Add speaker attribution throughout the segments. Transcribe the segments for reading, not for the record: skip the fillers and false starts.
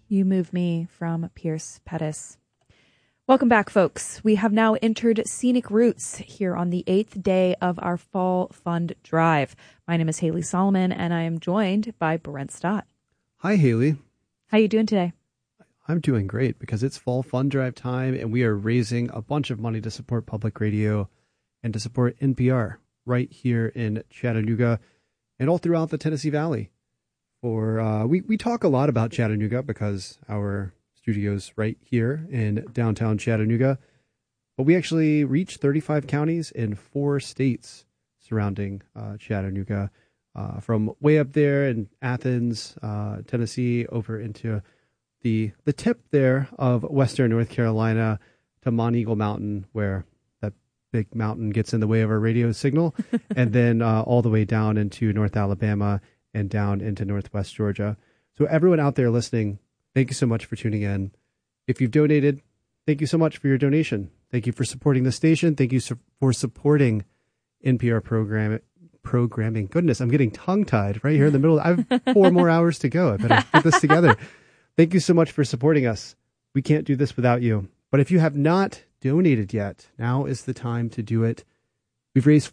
Speaker 1: You Move Me from Pierce Pettis. Welcome back, folks. We have now entered Scenic Routes here on the 8th day of our Fall Fund Drive. My name is Haley Solomon, and I am joined by Brent Stott.
Speaker 2: Hi, Haley.
Speaker 1: How you doing today?
Speaker 2: I'm doing great because it's Fall Fund Drive time, and we are raising a bunch of money to support public radio and to support NPR right here in Chattanooga and all throughout the Tennessee Valley. We talk a lot about Chattanooga because our studio's right here in downtown Chattanooga, but we actually reach 35 counties in 4 states surrounding Chattanooga, from way up there in Athens, Tennessee, over into the tip there of western North Carolina to Monteagle Mountain, where that big mountain gets in the way of our radio signal, and then all the way down into North Alabama and down into Northwest Georgia. So everyone out there listening, thank you so much for tuning in. If you've donated, thank you so much for your donation. Thank you for supporting the station. Thank you for supporting NPR programming. Goodness, I'm getting tongue-tied right here in the middle. I have 4 more hours to go. I better put this together. Thank you so much for supporting us. We can't do this without you. But if you have not donated yet, now is the time to do it. We've raised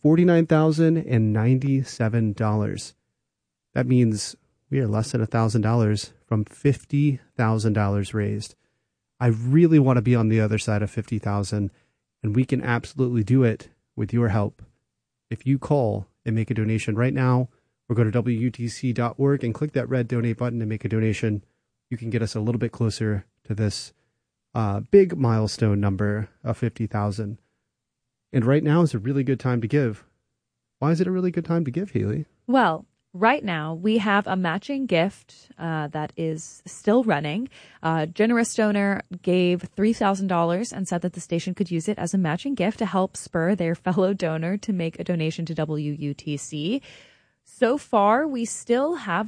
Speaker 2: $49,097. That means we are less than $1,000 from $50,000 raised. I really want to be on the other side of 50,000, and we can absolutely do it with your help. If you call and make a donation right now, or go to WUTC.org and click that red donate button and make a donation, you can get us a little bit closer to this big milestone number of 50,000. And right now is a really good time to give. Why is it a really good time to give, Haley?
Speaker 1: Well, right now, we have a matching gift that is still running. Generous donor gave $3,000 and said that the station could use it as a matching gift to help spur their fellow donor to make a donation to WUTC. So far, we still have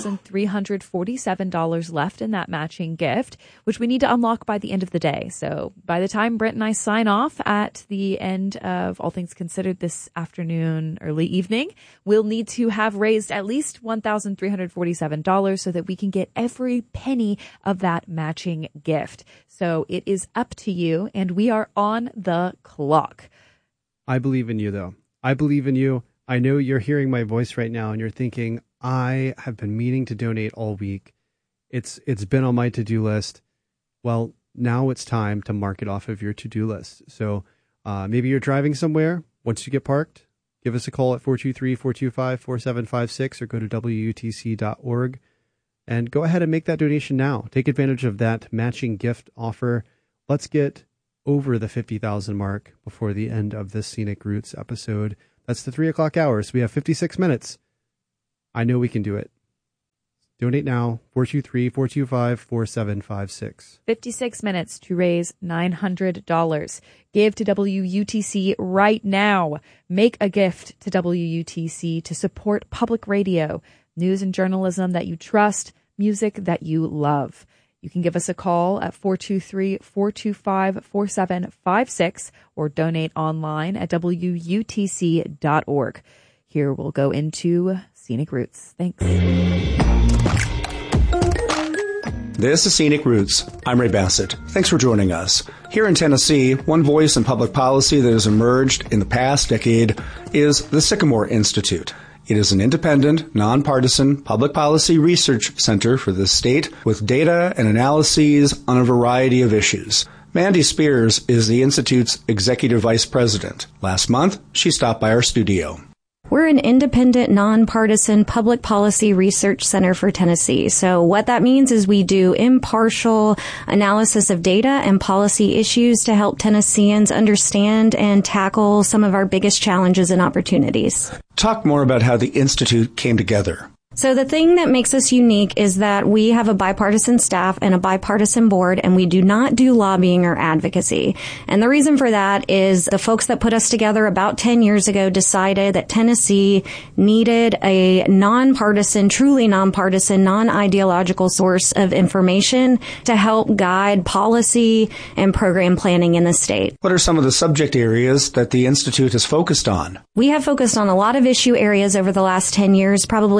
Speaker 1: $1,347 left in that matching gift, which we need to unlock by the end of the day. So by the time Brent and I sign off at the end of All Things Considered this afternoon, early evening, we'll need to have raised at least $1,347 so that we can get every penny of that matching gift. So it is up to you, and we are on the clock.
Speaker 2: I believe in you, though. I believe in you. I know you're hearing my voice right now and you're thinking, I have been meaning to donate all week. It's been on my to-do list. Well, now it's time to mark it off of your to-do list. So maybe you're driving somewhere. Once you get parked, give us a call at 423-425-4756 or go to WUTC.org and go ahead and make that donation now. Take advantage of that matching gift offer. Let's get over the 50,000 mark before the end of this Scenic Routes episode. That's the 3 o'clock hour, so we have 56 minutes. I know we can do it. Donate now, 423-425-4756.
Speaker 1: 56 minutes to raise $900. Give to WUTC right now. Make a gift to WUTC to support public radio, news and journalism that you trust, music that you love. You can give us a call at 423-425-4756 or donate online at WUTC.org. Here we'll go into Scenic Routes. Thanks.
Speaker 3: This is Scenic Routes. I'm Ray Bassett. Thanks for joining us. Here in Tennessee, one voice in public policy that has emerged in the past decade is the Sycamore Institute. It is an independent, nonpartisan public policy research center for the state with data and analyses on a variety of issues. Mandy Spears is the Institute's executive vice president. Last month, she stopped by our studio.
Speaker 4: We're an independent, nonpartisan public policy research center for Tennessee. So what that means is we do impartial analysis of data and policy issues to help Tennesseans understand and tackle some of our biggest challenges and opportunities.
Speaker 3: Talk more about how the Institute came together.
Speaker 4: So the thing that makes us unique is that we have a bipartisan staff and a bipartisan board, and we do not do lobbying or advocacy. And the reason for that is the folks that put us together about 10 years ago decided that Tennessee needed a nonpartisan, truly nonpartisan, non-ideological source of information to help guide policy and program planning in the state.
Speaker 3: What are some of the subject areas that the Institute has focused on?
Speaker 4: We have focused on a lot of issue areas over the last 10 years. Probably the thing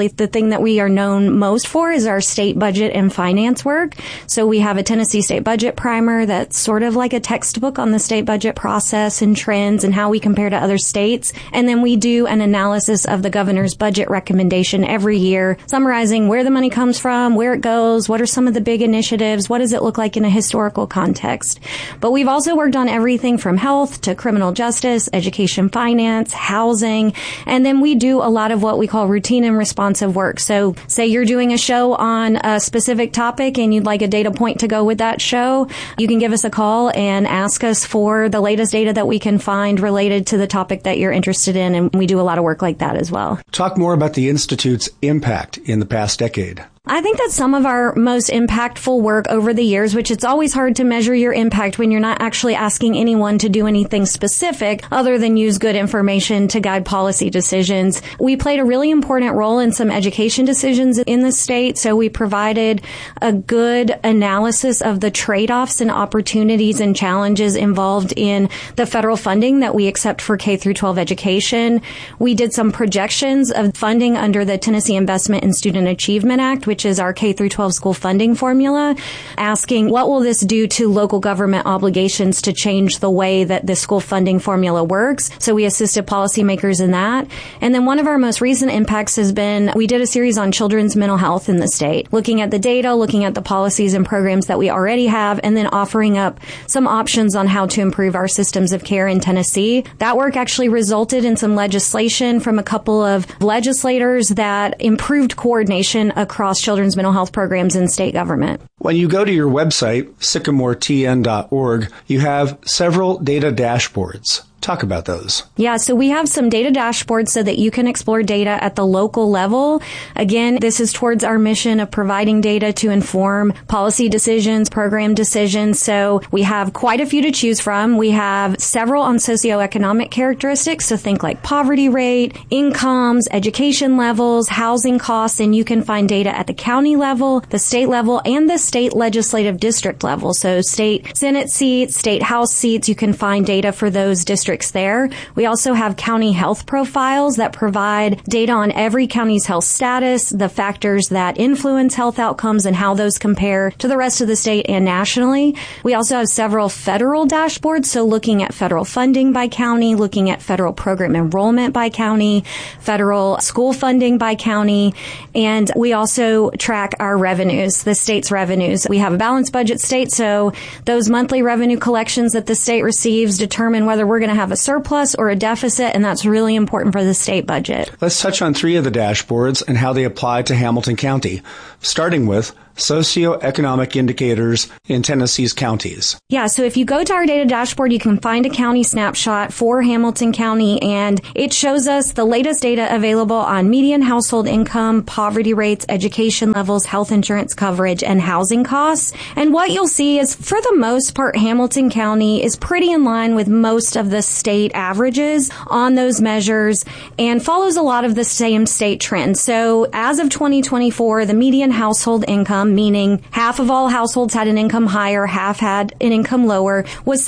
Speaker 4: thing that we are known most for is our state budget and finance work. So we have a Tennessee State Budget Primer that's sort of like a textbook on the state budget process and trends and how we compare to other states. And then we do an analysis of the governor's budget recommendation every year, summarizing where the money comes from, where it goes, what are some of the big initiatives, what does it look like in a historical context. But we've also worked on everything from health to criminal justice, education, finance, housing, and then we do a lot of what we call routine and responsive work. So say you're doing a show on a specific topic and you'd like a data point to go with that show, you can give us a call and ask us for the latest data that we can find related to the topic that you're interested in, and we do a lot of work like that as well.
Speaker 3: Talk more about the Institute's impact in the past decade.
Speaker 4: I think that's some of our most impactful work over the years, which it's always hard to measure your impact when you're not actually asking anyone to do anything specific other than use good information to guide policy decisions. We played a really important role in some education decisions in the state, so we provided a good analysis of the trade-offs and opportunities and challenges involved in the federal funding that we accept for K through 12 education. We did some projections of funding under the Tennessee Investment in Student Achievement Act, which is our K through 12 school funding formula, asking what will this do to local government obligations to change the way that the school funding formula works. So we assisted policymakers in that. And then one of our most recent impacts has been, we did a series on children's mental health in the state, looking at the data, looking at the policies and programs that we already have, and then offering up some options on how to improve our systems of care in Tennessee. That work actually resulted in some legislation from a couple of legislators that improved coordination across children's mental health programs in state government.
Speaker 3: When you go to your website, sycamoretn.org, you have several data dashboards. Talk about those.
Speaker 4: Yeah, so we have some data dashboards so that you can explore data at the local level. Again, this is towards our mission of providing data to inform policy decisions, program decisions. So we have quite a few to choose from. We have several on socioeconomic characteristics. So think like poverty rate, incomes, education levels, housing costs, and you can find data at the county level, the state level, and the state legislative district level. So state Senate seats, state House seats, you can find data for those districts there. We also have county health profiles that provide data on every county's health status, the factors that influence health outcomes, and how those compare to the rest of the state and nationally. We also have several federal dashboards, so looking at federal funding by county, looking at federal program enrollment by county, federal school funding by county, and we also track our revenues, the state's revenues. We have a balanced budget state, so those monthly revenue collections that the state receives determine whether we're going to have a surplus or a deficit, and that's really important for the state budget.
Speaker 3: Let's touch on three of the dashboards and how they apply to Hamilton County, starting with socioeconomic indicators in Tennessee's counties.
Speaker 4: Yeah, so if you go to our data dashboard, you can find a county snapshot for Hamilton County, and it shows us the latest data available on median household income, poverty rates, education levels, health insurance coverage, and housing costs. And what you'll see is, for the most part, Hamilton County is pretty in line with most of the state averages on those measures and follows a lot of the same state trends. So as of 2024, the median household income, meaning half of all households had an income higher, half had an income lower, was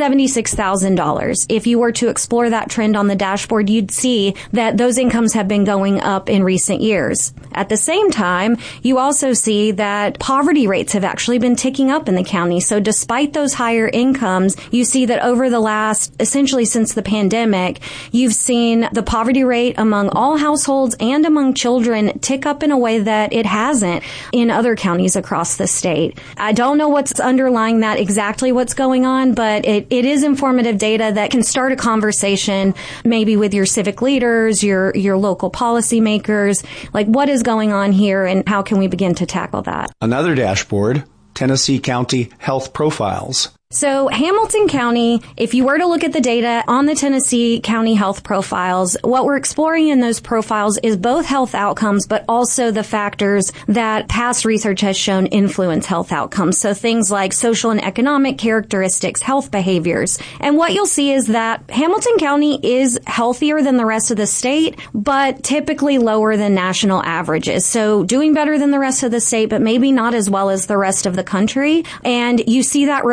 Speaker 4: $76,000. If you were to explore that trend on the dashboard, you'd see that those incomes have been going up in recent years. At the same time, you also see that poverty rates have actually been ticking up in the county. So despite those higher incomes, you see that over the last, essentially since the pandemic, you've seen the poverty rate among all households and among children tick up in a way that it hasn't in other counties across the state. I don't know what's underlying that, exactly what's going on, but it is informative data that can start a conversation maybe with your civic leaders, your local policymakers, like what is going on here and how can we begin to tackle that.
Speaker 3: Another dashboard, Tennessee County Health Profiles.
Speaker 4: So Hamilton County, if you were to look at the data on the Tennessee County Health Profiles, what we're exploring in those profiles is both health outcomes, but also the factors that past research has shown influence health outcomes. So things like social and economic characteristics, health behaviors. And what you'll see is that Hamilton County is healthier than the rest of the state, but typically lower than national averages. So doing better than the rest of the state, but maybe not as well as the rest of the country. And you see that reflected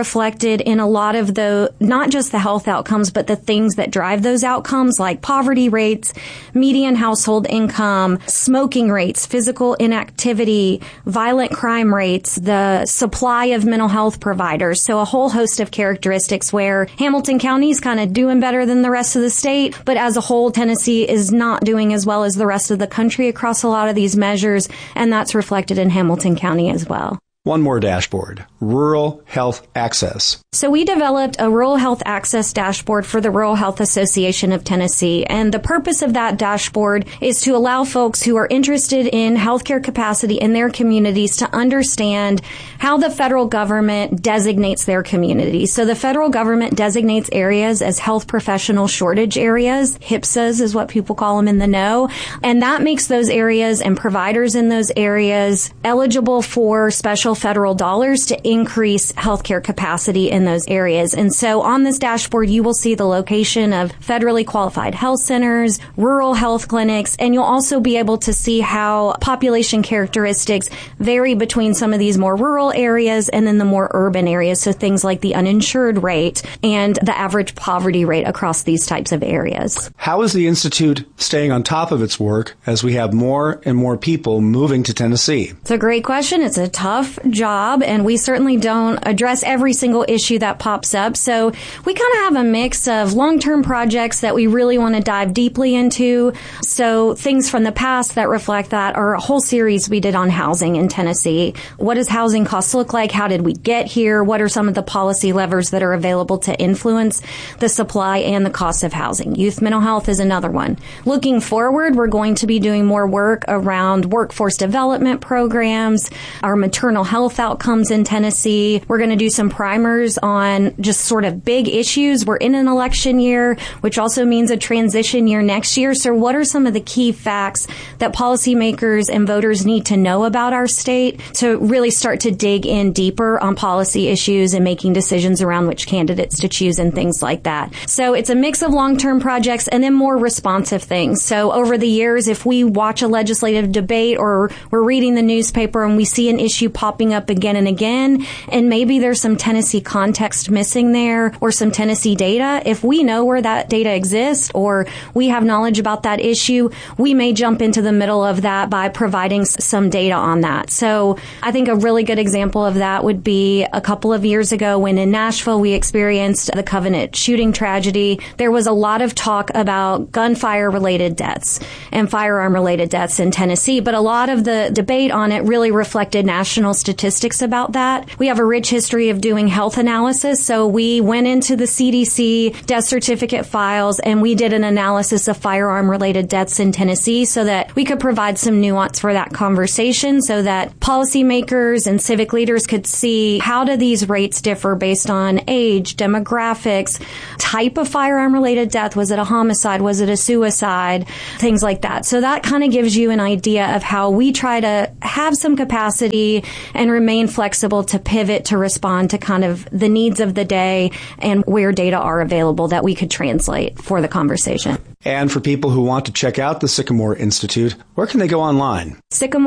Speaker 4: reflected in a lot of not just the health outcomes, but the things that drive those outcomes, like poverty rates, median household income, smoking rates, physical inactivity, violent crime rates, the supply of mental health providers. So a whole host of characteristics where Hamilton County is kind of doing better than the rest of the state, but as a whole, Tennessee is not doing as well as the rest of the country across a lot of these measures, and that's reflected in Hamilton County as well.
Speaker 3: One more dashboard, rural health access.
Speaker 4: So we developed a rural health access dashboard for the Rural Health Association of Tennessee. And the purpose of that dashboard is to allow folks who are interested in healthcare capacity in their communities to understand how the federal government designates their communities. So the federal government designates areas as health professional shortage areas. HPSAs is what people call them in the know. And that makes those areas and providers in those areas eligible for special federal dollars to increase healthcare capacity in those areas. And so on this dashboard, you will see the location of federally qualified health centers, rural health clinics, and you'll also be able to see how population characteristics vary between some of these more rural areas and then the more urban areas. So things like the uninsured rate and the average poverty rate across these types of areas.
Speaker 3: How is the Institute staying on top of its work as we have more and more people moving to Tennessee?
Speaker 4: It's a great question. It's a tough job, and we certainly don't address every single issue that pops up. So we kind of have a mix of long-term projects that we really want to dive deeply into. So things from the past that reflect that are a whole series we did on housing in Tennessee. What does housing costs look like? How did we get here? What are some of the policy levers that are available to influence the supply and the cost of housing? Youth mental health is another one. Looking forward, we're going to be doing more work around workforce development programs, our maternal health outcomes in Tennessee. We're going to do some primers on just sort of big issues. We're in an election year, which also means a transition year next year. So what are some of the key facts that policymakers and voters need to know about our state to really start to dig in deeper on policy issues and making decisions around which candidates to choose and things like that. So it's a mix of long-term projects and then more responsive things. So over the years, if we watch a legislative debate or we're reading the newspaper and we see an issue popping up again and again, and maybe there's some Tennessee context missing there or some Tennessee data, if we know where that data exists or we have knowledge about that issue, we may jump into the middle of that by providing some data on that. So I think a really good example of that would be a couple of years ago when in Nashville we experienced the Covenant shooting tragedy. There was a lot of talk about gunfire-related deaths and firearm-related deaths in Tennessee, but a lot of the debate on it really reflected national statistics about that. We have a rich history of doing health analysis, so we went into the CDC death certificate files and we did an analysis of firearm-related deaths in Tennessee so that we could provide some nuance for that conversation so that policymakers and civic leaders could see how do these rates differ based on age, demographics, type of firearm-related death. Was it a homicide? Was it a suicide? Things like that. So that kind of gives you an idea of how we try to have some capacity and remain flexible to pivot to respond to kind of the needs of the day and where data are available that we could translate for the conversation.
Speaker 3: And for people who want to check out the Sycamore Institute, where can they go online?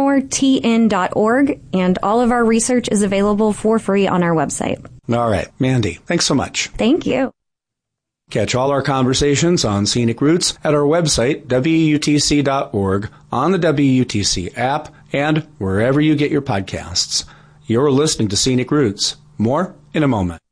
Speaker 4: sycamoretn.org, and all of our research is available for free on our website.
Speaker 3: All right. Mandy, thanks so much.
Speaker 4: Thank you.
Speaker 3: Catch all our conversations on Scenic Roots at our website, WUTC.org, on the WUTC app, and wherever you get your podcasts. You're listening to Scenic Roots. More in a moment.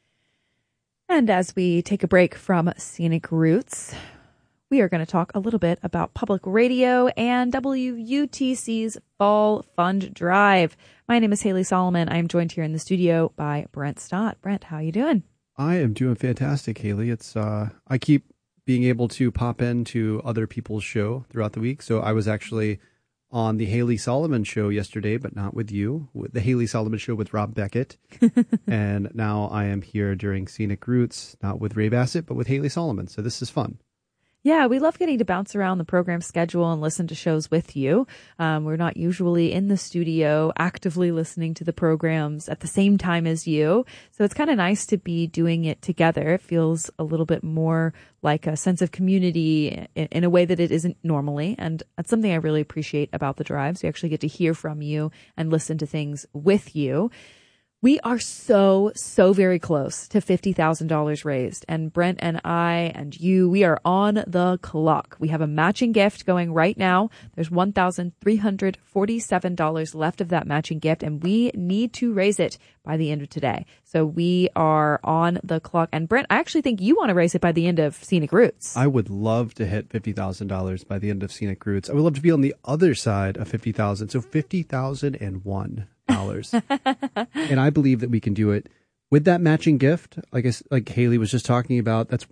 Speaker 1: And as we take a break from Scenic Roots, we are going to talk a little bit about public radio and WUTC's Fall Fund Drive. My name is Haley Solomon. I'm joined here in the studio by Brent Stott. Brent, how are you doing?
Speaker 2: I am doing fantastic, Haley. It's I keep being able to pop into other people's show throughout the week. So I was actually on the Haley Solomon show yesterday, but not with you. With the Haley Solomon show with Rob Beckett. And now I am here during Scenic Roots, not with Ray Bassett, but with Haley Solomon. So this is fun.
Speaker 1: Yeah, we love getting to bounce around the program schedule and listen to shows with you. We're not usually in the studio actively listening to the programs at the same time as you. So it's kind of nice to be doing it together. It feels a little bit more like a sense of community in a way that it isn't normally. And that's something I really appreciate about the drives. We actually get to hear from you and listen to things with you. We are so very close to $50,000 raised. And Brent and I and you, we are on the clock. We have a matching gift going right now. There's $1,347 left of that matching gift, and we need to raise it by the end of today. So we are on the clock. And Brent, I actually think you want to raise it by the end of Scenic Roots.
Speaker 2: I would love to hit $50,000 by the end of Scenic Roots. I would love to be on the other side of 50,000. So $50,001. And I believe that we can do it with that matching gift. Like Haley was just talking about, that's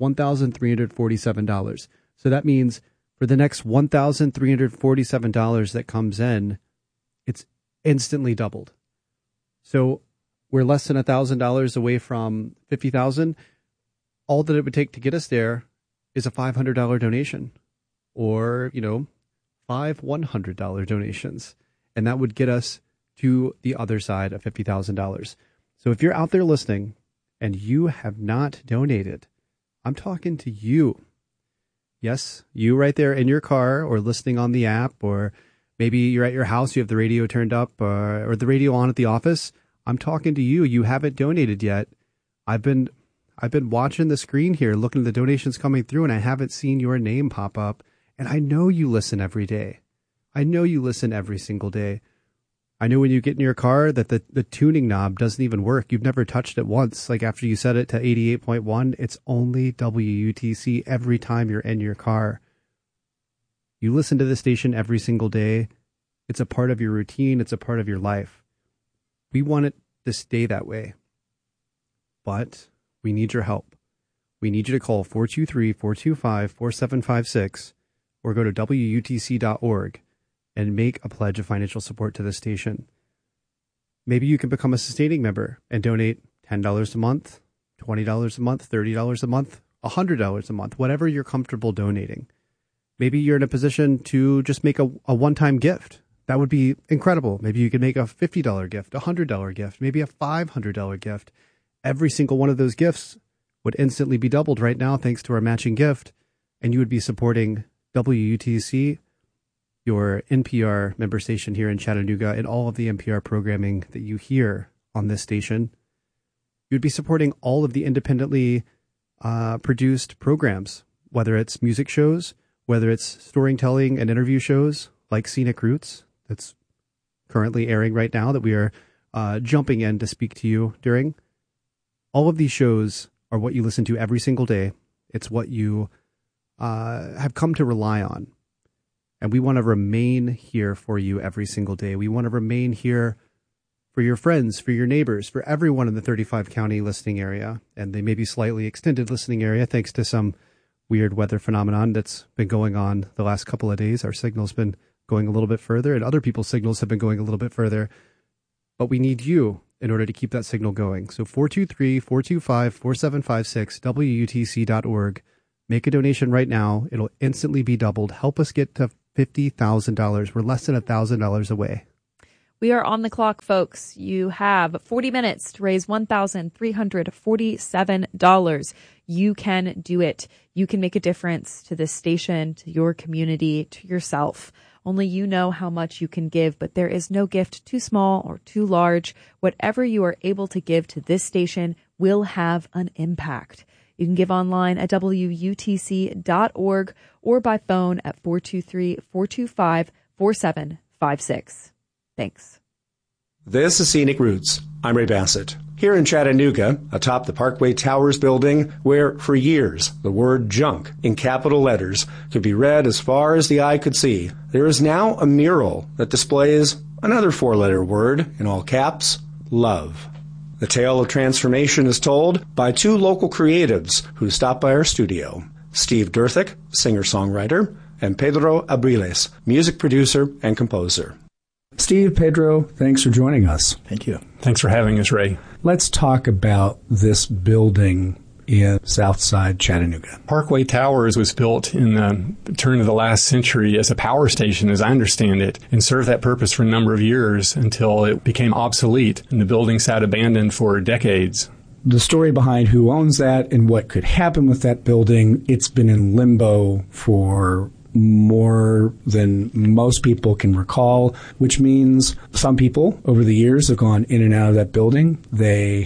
Speaker 2: $1,347. So that means for the next $1,347 that comes in, it's instantly doubled. So we're less than $1,000 away from 50,000. All that it would take to get us there is a $500 donation, or, 5 $100 donations. And that would get us to the other side of $50,000. So if you're out there listening and you have not donated, I'm talking to you. Yes, you right there in your car or listening on the app, or maybe you're at your house, you have the radio turned up or the radio on at the office. I'm talking to you. You haven't donated yet. I've been watching the screen here, looking at the donations coming through, and I haven't seen your name pop up. And I know you listen every day. I know you listen every single day. I know when you get in your car that the tuning knob doesn't even work. You've never touched it once. Like after you set it to 88.1, it's only WUTC every time you're in your car. You listen to the station every single day. It's a part of your routine. It's a part of your life. We want it to stay that way. But we need your help. We need you to call 423-425-4756 or go to WUTC.org. and make a pledge of financial support to the station. Maybe you can become a sustaining member and donate $10 a month, $20 a month, $30 a month, $100 a month, whatever you're comfortable donating. Maybe you're in a position to just make a one-time gift. That would be incredible. Maybe you could make a $50 gift, a $100 gift, maybe a $500 gift. Every single one of those gifts would instantly be doubled right now thanks to our matching gift, and you would be supporting WUTC, your NPR member station here in Chattanooga, and all of the NPR programming that you hear on this station. You'd be supporting all of the independently produced programs, whether it's music shows, whether it's storytelling and interview shows like Scenic Roots, that's currently airing right now, that we are jumping in to speak to you during. All of these shows are what you listen to every single day. It's what you have come to rely on. And we want to remain here for you every single day. We want to remain here for your friends, for your neighbors, for everyone in the 35 county listening area. And they may be slightly extended listening area thanks to some weird weather phenomenon that's been going on the last couple of days. Our signal's been going a little bit further, and other people's signals have been going a little bit further. But we need you in order to keep that signal going. So 423-425-4756, WUTC.org. Make a donation right now. It'll instantly be doubled. Help us get to $50,000. We're less than $1,000 away.
Speaker 1: We are on the clock, folks. You have 40 minutes to raise $1,347. You can do it. You can make a difference to this station, to your community, to yourself. Only you know how much you can give, but there is no gift too small or too large. Whatever you are able to give to this station will have an impact. You can give online at WUTC.org or by phone at 423-425-4756. Thanks.
Speaker 3: This is Scenic Roots. I'm Ray Bassett. Here in Chattanooga, atop the Parkway Towers building, where for years the word junk in capital letters could be read as far as the eye could see, there is now a mural that displays another four-letter word in all caps, love. The tale of transformation is told by two local creatives who stopped by our studio, Steve Durthick, singer-songwriter, and Pedro Abriles, music producer and composer.
Speaker 5: Steve, Pedro, thanks for joining us.
Speaker 6: Thank you. Thanks for having us, Ray.
Speaker 5: Let's talk about this building in Southside Chattanooga.
Speaker 6: Parkway Towers was built in the turn of the last century as a power station, as I understand it, and served that purpose for a number of years until it became obsolete, and the building sat abandoned for decades.
Speaker 5: The story behind who owns that and what could happen with that building, it's been in limbo for more than most people can recall, which means some people over the years have gone in and out of that building. They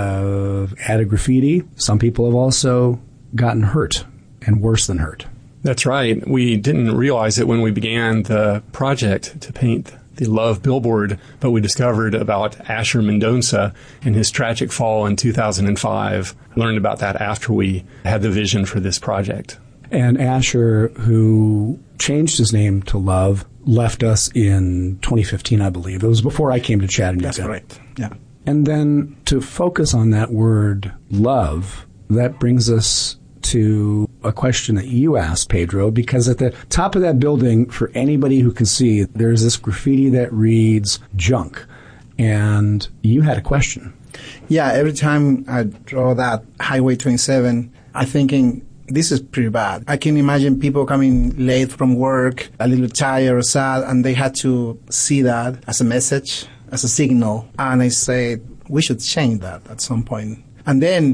Speaker 5: have added graffiti. Some people have also gotten hurt, and worse than hurt.
Speaker 6: That's right. We didn't realize it when we began the project to paint the Love billboard, but we discovered about Asher Mendoza and his tragic fall in 2005. Learned about that after we had the vision for this project.
Speaker 5: And Asher, who changed his name to Love, left us in 2015, I believe. It was before I came to Chattanooga.
Speaker 7: That's correct. Yeah.
Speaker 5: And then to focus on that word love, that brings us to a question that you asked, Pedro, because at the top of that building, for anybody who can see, there's this graffiti that reads junk. And you had a question.
Speaker 7: Yeah, every time I draw that Highway 27, I'm thinking, this is pretty bad. I can imagine people coming late from work, a little tired or sad, and they had to see that as a message, as a signal. And I said, we should change that at some point. And then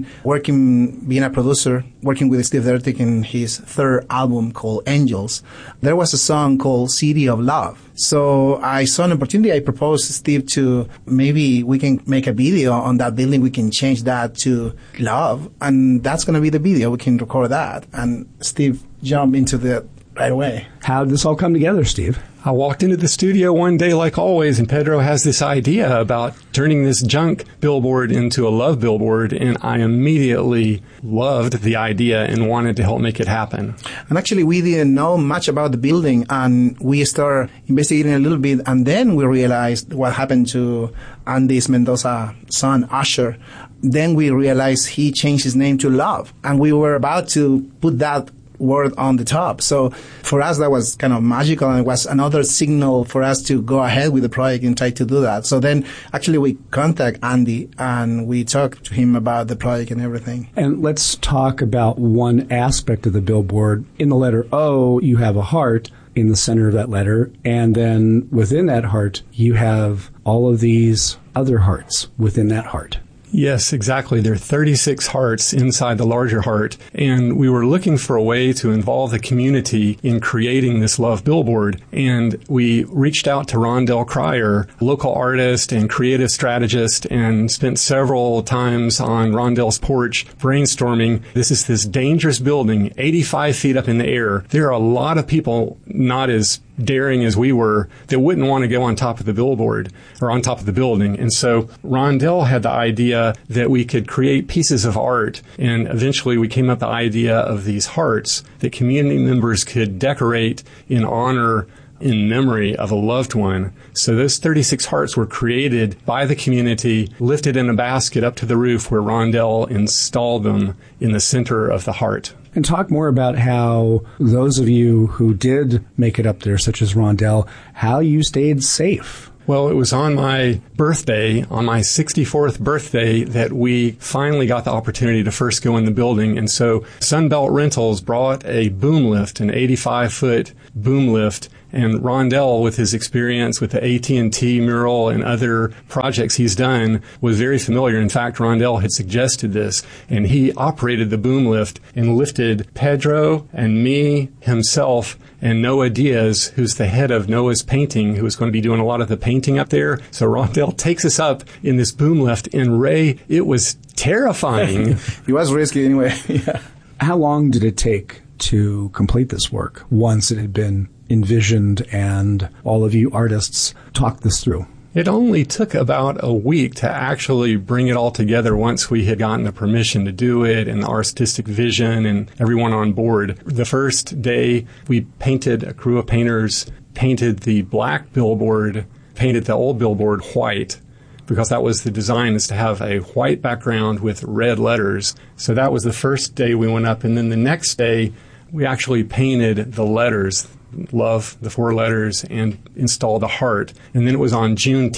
Speaker 7: being a producer, working with Steve Dertick in his third album called Angels, there was a song called City of Love. So I saw an opportunity. I proposed to Steve to maybe we can make a video on that building. We can change that to Love. And that's going to be the video. We can record that. And Steve jumped into that right away.
Speaker 5: How did this all come together, Steve?
Speaker 6: I walked into the studio one day like always, and Pedro has this idea about turning this junk billboard into a love billboard, and I immediately loved the idea and wanted to help make it happen.
Speaker 7: And actually, we didn't know much about the building, and we started investigating a little bit, and then we realized what happened to Andy Mendoza's son, Asher. Then we realized he changed his name to Love, and we were about to put that word on the top. So for us, that was kind of magical, and it was another signal for us to go ahead with the project and try to do that. So then actually we contact Andy and we talked to him about the project and everything.
Speaker 5: And let's talk about one aspect of the billboard. In the letter O, you have a heart in the center of that letter, and then within that heart, you have all of these other hearts within that heart.
Speaker 6: Yes, exactly. There are 36 hearts inside the larger heart, and we were looking for a way to involve the community in creating this love billboard, and we reached out to Rondell Cryer, local artist and creative strategist, and spent several times on Rondell's porch brainstorming. This is this dangerous building, 85 feet up in the air. There are a lot of people not as daring as we were that wouldn't want to go on top of the billboard or on top of the building. And so Rondell had the idea that we could create pieces of art, and eventually we came up with the idea of these hearts that community members could decorate in honor, in memory of a loved one. So those 36 hearts were created by the community, lifted in a basket up to the roof where Rondell installed them in the center of the heart.
Speaker 5: And talk more about how those of you who did make it up there, such as Rondell, how you stayed safe.
Speaker 6: Well, it was on my birthday, on my 64th birthday, that we finally got the opportunity to first go in the building. And so Sunbelt Rentals brought a boom lift, an 85-foot boom lift. And Rondell, with his experience with the AT&T mural and other projects he's done, was very familiar. In fact, Rondell had suggested this, and he operated the boom lift and lifted Pedro and me, himself, and Noah Diaz, who's the head of Noah's Painting, who is going to be doing a lot of the painting up there. So Rondell takes us up in this boom lift, and Ray, it was terrifying.
Speaker 7: It was risky anyway. Yeah.
Speaker 5: How long did it take to complete this work once it had been envisioned and all of you artists talked this through?
Speaker 6: It only took about a week to actually bring it all together once we had gotten the permission to do it and the artistic vision and everyone on board. The first day, we painted, a crew of painters painted the black billboard, painted the old billboard white, because that was the design, is to have a white background with red letters. So that was the first day we went up. And then the next day, we actually painted the letters, love, the 4 letters, and installed a heart. And then it was on June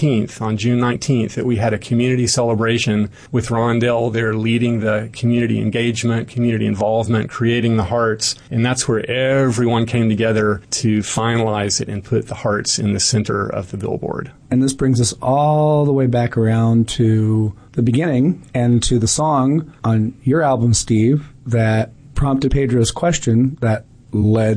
Speaker 6: 19th, that we had a community celebration with Rondell there leading the community engagement, community involvement, creating the hearts. And that's where everyone came together to finalize it and put the hearts in the center of the billboard.
Speaker 5: And this brings us all the way back around to the beginning and to the song on your album, Steve, that prompted Pedro's question that led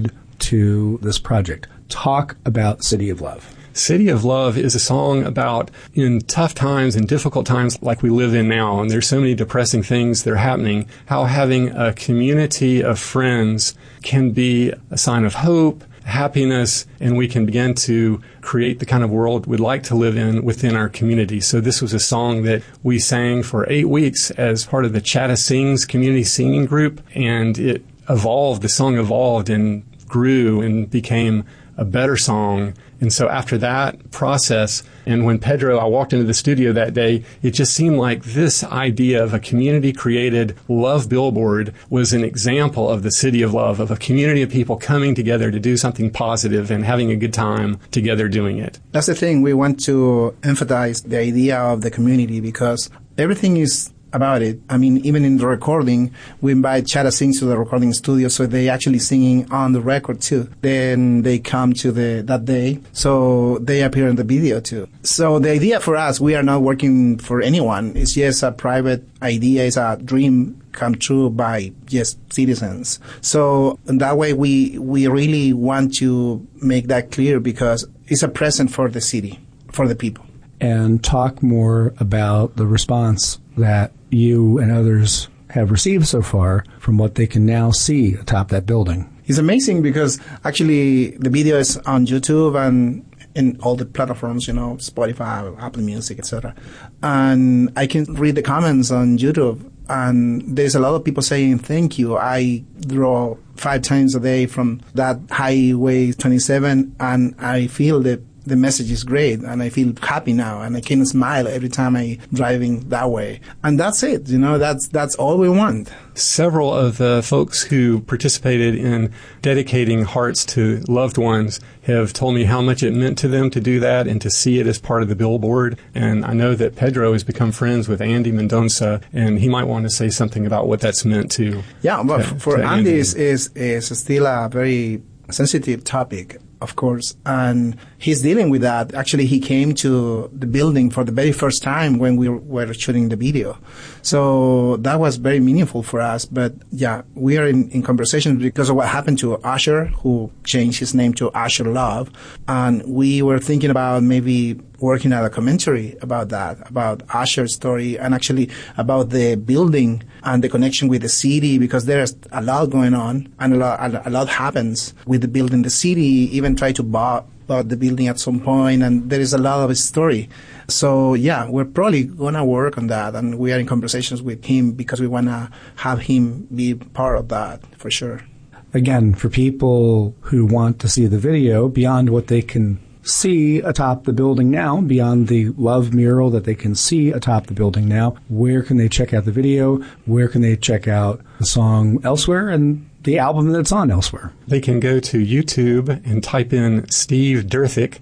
Speaker 5: to this project. Talk about City of Love.
Speaker 6: City of Love is a song about in tough times and difficult times like we live in now, and there's so many depressing things that are happening, how having a community of friends can be a sign of hope, happiness, and we can begin to create the kind of world we'd like to live in within our community. So this was a song that we sang for 8 weeks as part of the Chatta Sings community singing group, and it evolved, the song evolved and grew and became a better song. And so after that process, and when I walked into the studio that day, it just seemed like this idea of a community-created love billboard was an example of the City of Love, of a community of people coming together to do something positive and having a good time together doing it.
Speaker 7: That's the thing. We want to emphasize the idea of the community because everything is about it. I mean, even in the recording, we invite Chatta Sings to the recording studio, so they actually singing on the record too. Then they come to that day, so they appear in the video too. So the idea for us, we are not working for anyone. It's just a private idea. It's a dream come true by just citizens. So in that way, we really want to make that clear because it's a present for the city, for the people.
Speaker 5: And talk more about the response that you and others have received so far from what they can now see atop that building.
Speaker 7: It's amazing because actually the video is on YouTube and in all the platforms, Spotify, Apple Music, etc. And I can read the comments on YouTube, and there's a lot of people saying, thank you. I draw 5 times a day from that Highway 27, and I feel that the message is great, and I feel happy now, and I can smile every time I'm driving that way. And that's it, that's all we want.
Speaker 6: Several of the folks who participated in dedicating hearts to loved ones have told me how much it meant to them to do that and to see it as part of the billboard. And I know that Pedro has become friends with Andy Mendonça, and he might want to say something about what that's meant to.
Speaker 7: Yeah, but for Andy, is still a very sensitive topic, of course, and he's dealing with that. Actually, he came to the building for the very first time when we were shooting the video. So that was very meaningful for us. But yeah, we are in conversations because of what happened to Usher, who changed his name to Usher Love. And we were thinking about maybe working at a commentary about that, about Usher's story, and actually about the building and the connection with the city, because there's a lot going on and a lot happens with the building. The city even tried to buy the building at some point, and there is a lot of story. So yeah, we're probably going to work on that, and we are in conversations with him because we want to have him be part of that for sure.
Speaker 5: Again, for people who want to see the video beyond what they can see atop the building now, beyond the love mural that they can see atop the building now, where can they check out the video? Where can they check out the song elsewhere and the album that's on elsewhere?
Speaker 6: They can go to YouTube and type in Steve Derthick,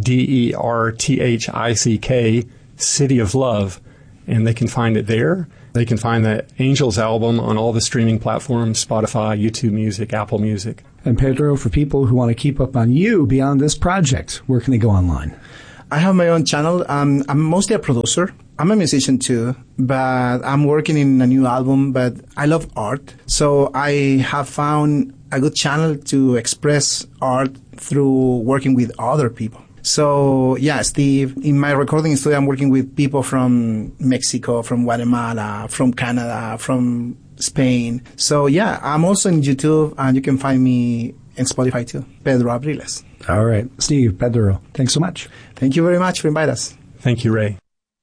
Speaker 6: Derthick, City of Love, and they can find it there. They can find the Angels album on all the streaming platforms, Spotify, YouTube Music, Apple Music.
Speaker 5: And Pedro, for people who want to keep up on you beyond this project, where can they go online?
Speaker 7: I have my own channel. I'm mostly a producer. I'm a musician too, but I'm working in a new album, but I love art. So I have found a good channel to express art through working with other people. So yeah, Steve, in my recording studio, I'm working with people from Mexico, from Guatemala, from Canada, from Spain. So yeah, I'm also in YouTube, and you can find me in Spotify too, Pedro Abriles.
Speaker 5: All right. Steve, Pedro, thanks so much.
Speaker 7: Thank you very much for inviting us.
Speaker 6: Thank you, Ray.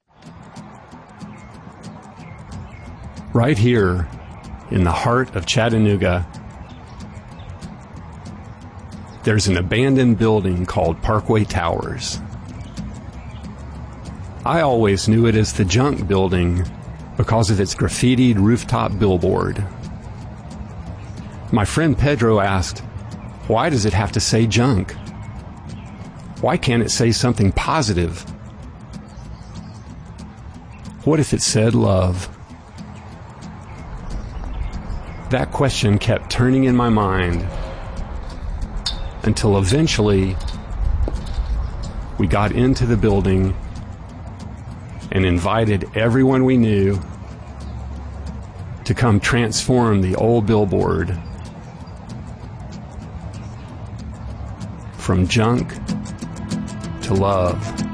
Speaker 6: Right here in the heart of Chattanooga, there's an abandoned building called Parkway Towers. I always knew it as the Junk Building because of its graffitied rooftop billboard. My friend Pedro asked, why does it have to say junk? Why can't it say something positive? What if it said love? That question kept turning in my mind until eventually we got into the building and invited everyone we knew to come transform the old billboard from junk to love.